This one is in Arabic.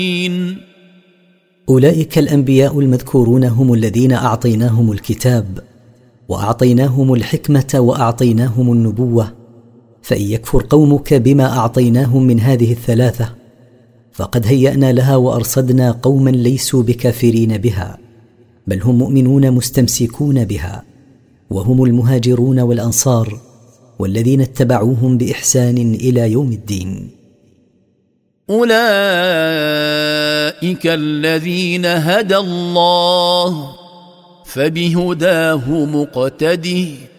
أولئك الأنبياء المذكورون هم الذين أعطيناهم الكتاب وأعطيناهم الحكمة وأعطيناهم النبوة، فإن يكفر قومك بما أعطيناهم من هذه الثلاثة فقد هيأنا لها وأرصدنا قوما ليسوا بكافرين بها، بل هم مؤمنون مستمسكون بها، وهم المهاجرون والأنصار والذين اتبعوهم بإحسان إلى يوم الدين. أولئك الذين هدى الله فبهداه مقتده